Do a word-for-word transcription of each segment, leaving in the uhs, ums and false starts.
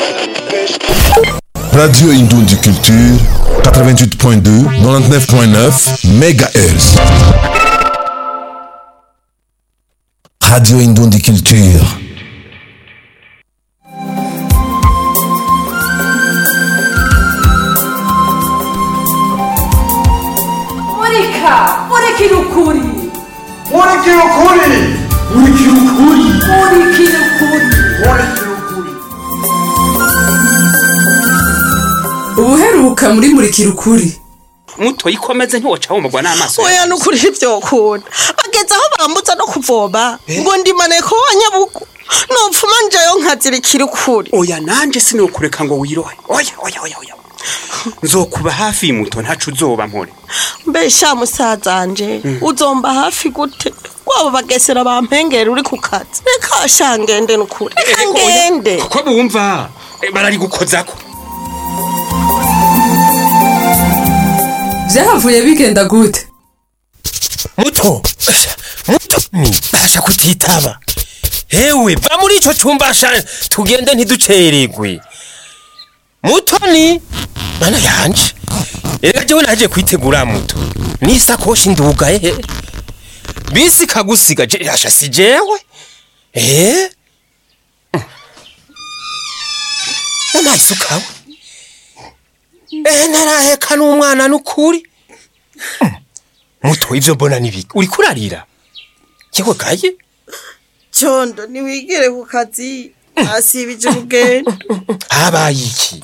Radio Indundi Culture, quatre-vingt-huit point deux, quatre-vingt-dix-neuf point neuf mégahertz. Radio Indundi Culture. Monica, Monica ukuri. Monica ukuri. Monica ukuri. Monica ukuri. Monica ukuri. Ubuheruka muri Murikira ukuri. Muto ikomeze ntiwoca wumugwa n'amaso. Oya nukuri ivyo ukunda. Bageze aho bambuza no kuvoma. Ngo ndimane ko wanyabuko. Nopfuma njeyo nkazirikira ukuri. Oya nanje sinokureka ngo wirohe. Oya oya oya oya. Nzokuba hafi muto ntacu uzoba mpore. Mbesha musazanje. Mm. Uzomba hafi gute? Kwabo bagesera bampengera uri ku kazi. Reka shangende nukuri. Reka ngende. Kuko bumva barari gukozako. Vyavuye bigenda gute? Muto. Muto ni basha kutitaba. Hewe va muri ico cumba sha tugende ntiducererwe. Mutoni mana yanje. Erega jewe naje kwitegura muto. Ni sakoshi nduga ehe. Bisi kagusiga je yasha si jewe. Eh? Nana isukawe. Eh naraheka n'umwana nukuri. Muto ivyo mbona nibiki? Uri kurarira? Yewe gaye? Chondo niwigire ku kazi. Asibije kugenda. Habaye iki?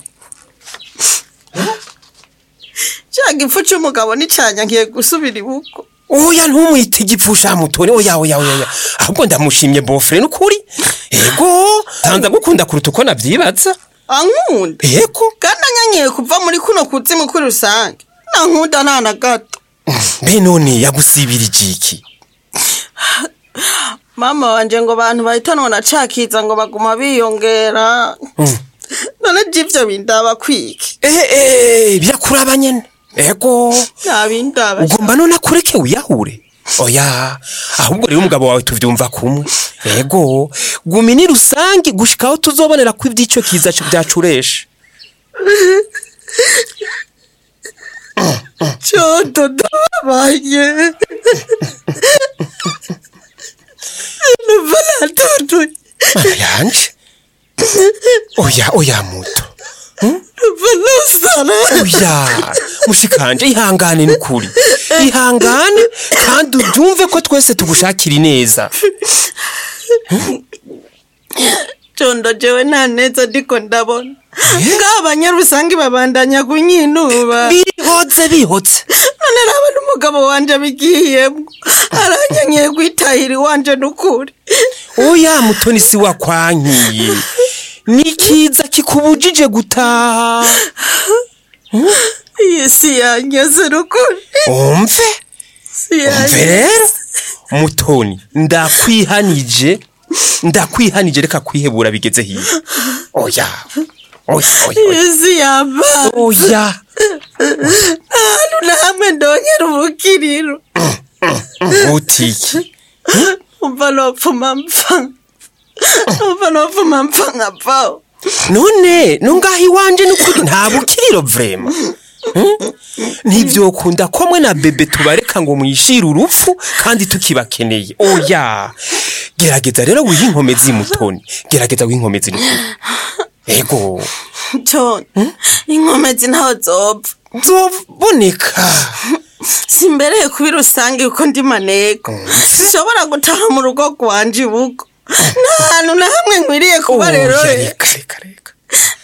Cyanga ifuca umugabo nicanya ngiye gusubira ibuko. Oya ntumwite igipfusha Mutoni. Oya oya oya. Ahubwo ndamushimye bofre nukuri. Ego, tanza gukunda kuruta uko navyibaza. Ankunda. Ego, kandi nyanyiye kuva muri kuno kuzimu kuri rusange. Nankunda nana gato. Be none yagusibira iki? Mama wanje ngo bantu bahitanwa na cakiza ngo baguma biyongera. Mm. None jivyo bindaba kwiki. Eh eh byakuraba nyene. Ego. Nabindaba. Ugomba none akureke uyahure. Oya, ahubwo rero umugabo wawe tuvyumva kumwe. Ego, gumini rusangi gushikaho tuzobonera ku ivyico kiza cyo byacuresha. Chondo dabaye. Nuvala tutu. Yanje. Oya oya muto. Nuvala sana. Oya, mushikanje ihangane nukuri. Ihangane kandi ubyumve ko twese tugushakira neza. Chondo jewe nta neza ndiko ndabona. Ng'abanyarusangi babandanya kunyinuba. Bihoze bihoze. None raba n'umugabo wanje bigiyemo. Aranyanyiye kwitahira wanje nukuri. Oya Mutoni si wakwankiye. Nikiza kikubujije gutaha. Yesi yanyeze nukuri. Umve? Umve rero? Mutoni ndakwihanije. Ndakwihanije reka kwihebura bigeze hiye. Oya. Oya oya. Yesi yaba. Oya. Alu namwe ndonyera ubukiriro. Utiki. Umva nopfuma mpfa. Umva nopfuma mpfa nkapfaho. None nungahi wanje nukuri nta bukiriro vrema. Ntivyokunda ko mwe na bebe tubareka ngo mwishira urupfu kandi tukibakeneye. Oya. Gerageza rero wiha inkomezi Mutoni. Gerageza wiha inkomezi nukuri. Ego. John, hmm? Inkomezi ntaho zopfa. Zoboneka. Simbereye kubira usange uko ndi maneko. Sishobora gutaha mu rugo rwanje ubuko. Nta hantu na hamwe nkwiriye kuba rero. Reka reka reka.